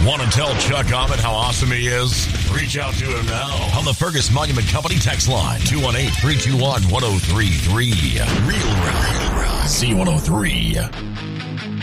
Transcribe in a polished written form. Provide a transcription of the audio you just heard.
Want to tell Chuck Ahmed how awesome he is? Reach out to him now on the Fergus Monument Company text line, 218-321-1033. Real Rap, C103.